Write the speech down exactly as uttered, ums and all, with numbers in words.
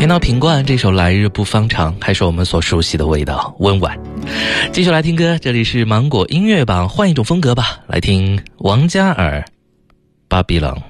听到品冠这首来日不方长，还是我们所熟悉的味道，温婉。继续来听歌，这里是芒果音乐榜，换一种风格吧，来听王嘉尔巴比冷。